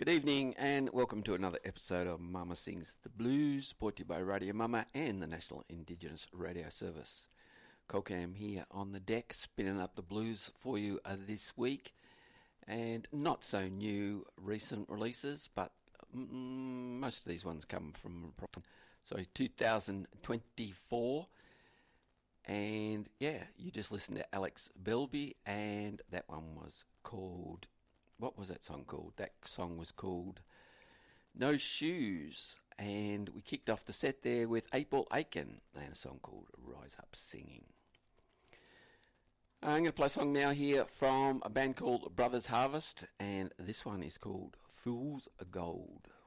Good evening and welcome to another episode of Mama Sings the Blues, brought to you by Radio Mama and the National Indigenous Radio Service. Colcam here on the deck, spinning up the blues for you this week. And not so new recent releases, but most of these ones come from 2024. And yeah, you just listened to Alex Belby, and that one was called... What was that song called? That song was called No Shoes. And we kicked off the set there with 8-Ball Aiken and a song called Rise Up Singing. I'm going to play a song now here from a band called Brothers Harvest, and this one is called Fool's Gold.